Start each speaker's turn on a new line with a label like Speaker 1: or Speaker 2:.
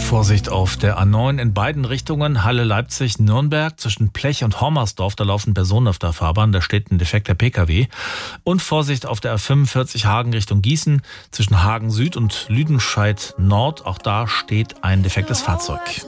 Speaker 1: Vorsicht auf der A9 in beiden Richtungen, Halle-Leipzig-Nürnberg, zwischen Plech und Hormersdorf, da laufen Personen auf der Fahrbahn, da steht ein defekter Pkw. Und Vorsicht auf der A45 Hagen Richtung Gießen, zwischen Hagen Süd und Lüdenscheid Nord, auch da steht ein defektes Fahrzeug.